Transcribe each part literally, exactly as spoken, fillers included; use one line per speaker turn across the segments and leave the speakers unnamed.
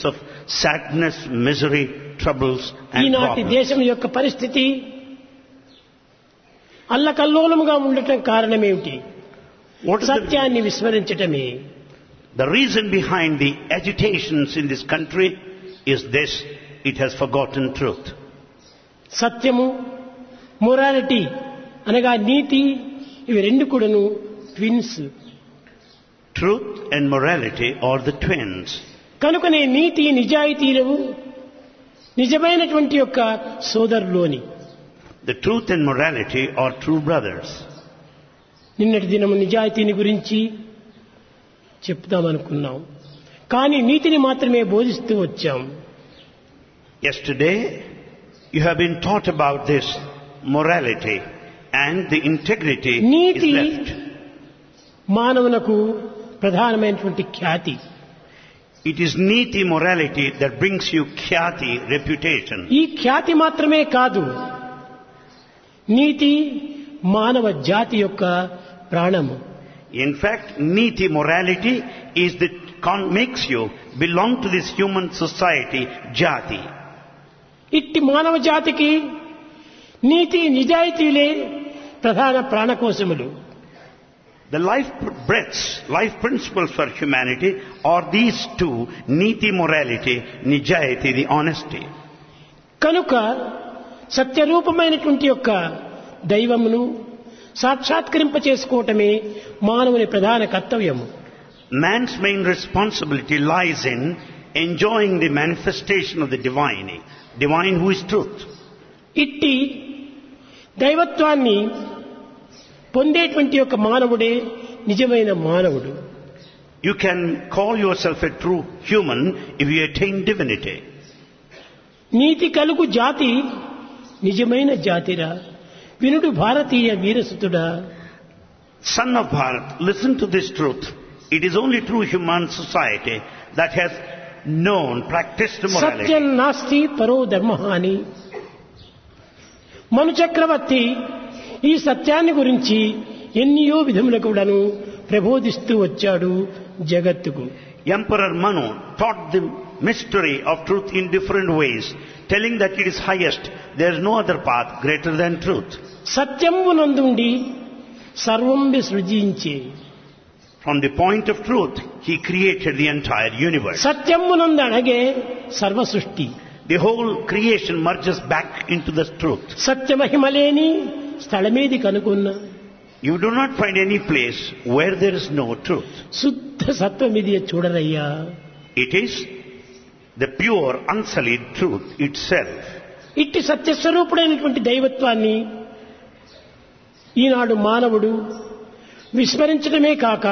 of sadness, misery, troubles and
ఈనాటి
problems.
దేశం యొక్క పరిస్థితి అల్లకల్లోలముగా ఉండటం కారణమేమిటి?
What is the,
సత్యాన్ని విస్మరించటమే.
the reason behind the agitations in this country is this: it has forgotten truth.
సత్యము, morality అనగా నీతి, ఇవి రెండు కూడాను twins.
Truth and morality are the twins.
కనుకనే నీతి నిజాయితీలు నిజమైనటువంటి యొక్క సోదరులోని.
The truth and morality are true brothers.
నిన్నటి దినము నిజాయితీని గురించి చెప్తామనుకున్నాం, కానీ నీతిని మాత్రమే బోధిస్తూ వచ్చాం.
Yesterday, you have been taught about this morality and the integrity is
NITI
left.
మానవునకు ప్రధానమైనటువంటి ఖ్యాతి.
It is neeti morality that brings you khyati, reputation.
ఈ ఖ్యాతి మాత్రమే కాదు, నీతి మానవ జాతి యొక్క ప్రాణము.
In fact, neeti morality is the con- makes you belong to this human society, jati.
ఇట్టి మానవ జాతికి నీతి నిజాయితీలే ప్రధాన ప్రాణకోశములు.
The life breaths, life principles for humanity are these two: neeti morality, nijayati, the honesty.
కనుక సత్యరూపమైనటువంటి యొక్క దైవమును సాక్షాత్కరింప చేసుకోవటమే మానవుని ప్రధాన కర్తవ్యము.
Man's main responsibility lies in enjoying the manifestation of the divine, divine who is truth.
ఇట్టి దైవత్వాన్ని పొందేటువంటి యొక్క మానవుడే నిజమైన మానవుడు.
You can call yourself a true human if you attain divinity.
నీతి కలుగు జాతి నిజమైన జాతిరా, వినుడు భారతీయ వీరసుతుడా.
Son of Bharat, listen to this truth. It is only true human society that has known, practiced morality.
సత్యం నాస్తి పరో ధర్మ అని మను చక్రవర్తి ఈ సత్యాన్ని గురించి ఎన్నో విధముల కూడాను ప్రబోధిస్తూ వచ్చాడు జగత్తుకు.
Emperor Manu taught the mystery of truth in different ways, telling that it is highest. There is no other path greater than truth.
సత్యమునందుండి సర్వం సృజించే.
From the point of truth, he created the entire universe.
సత్యమునందు అణగే సర్వ సృష్టి.
The whole creation merges back into the truth.
సత్యమహిమలేని స్థలమేది కనుకున్న.
You do not find any place where there is no truth.
శుద్ధ సత్వమిది చూడరయ్యా.
It is the pure, unsullied truth itself.
ఇట్టి సత్యస్వరూపుడైనటువంటి దైవత్వాన్ని ఈనాడు మానవుడు విస్మరించడమే కాక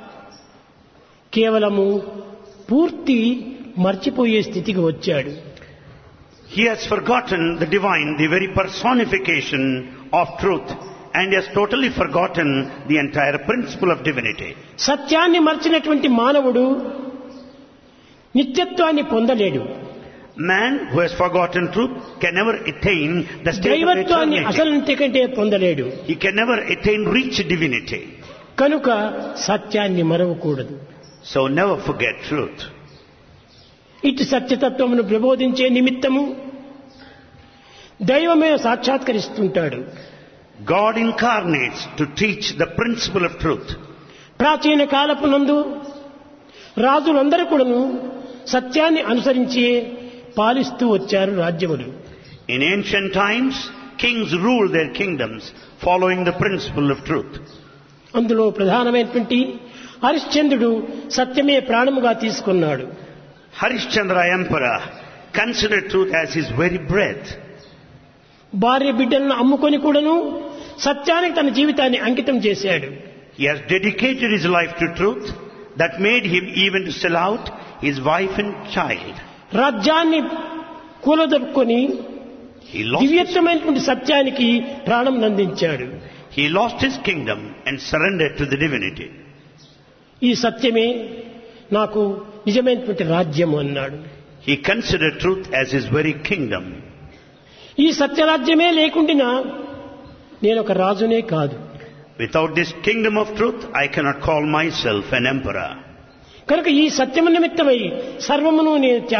కేవలము పూర్తి మర్చిపోయే స్థితికి వచ్చాడు.
He has forgotten the divine, the very personification of truth, and has totally forgotten the entire principle of divinity.
సత్యాన్ని మర్చినటువంటి మానవుడు నిత్యత్వాన్ని పొందలేడు.
Man who has forgotten truth can never attain the state of
దైవత్వాన్ని
eternity.
అసలు కంటే పొందలేడు.
He can never attain, reach divinity.
కనుక సత్యాన్ని మరవకూడదు.
So never forget truth.
ఇటు సత్యతత్వమును ప్రబోధించే నిమిత్తము దైవమే సాక్షాత్కరిస్తుంటాడు.
God incarnates to teach the principle of truth.
ప్రాచీన కాలపు నందు రాజులందరూ కూడాను సత్యాన్ని అనుసరించి పాలిస్తూ వచ్చారు రాజ్యములు.
In ancient times, kings ruled their kingdoms following the principle of truth.
అందులో ప్రధానమైనటువంటి హరిశ్చంద్రుడు సత్యమే ప్రాణముగా తీసుకున్నాడు.
Harishchandra Emperor considered truth as his very breath.
భార్య బిడ్డలను అమ్ముకొని కూడాను సత్యానికి తన జీవితాన్ని అంకితం చేశాడు.
He has dedicated his life to truth that made him even to sell out his wife and child.
రాజ్యాన్ని కూలదొక్కుని
He lost, his,
దివ్యత్వమైనటువంటి సత్యానికి ప్రాణం నందించాడు.
he lost his kingdom and surrendered to the divinity.
ఈ సత్యమే నాకు నిజమైనటువంటి రాజ్యం అన్నాడు.
He considered truth as his very kingdom.
ఈ సత్యరాజ్యమే లేకుండా నేను ఒక రాజునే కాదు.
Without this kingdom of truth, I cannot call myself an emperor.
కనుక ఈ సత్యము నిమిత్తమై సర్వమును నేను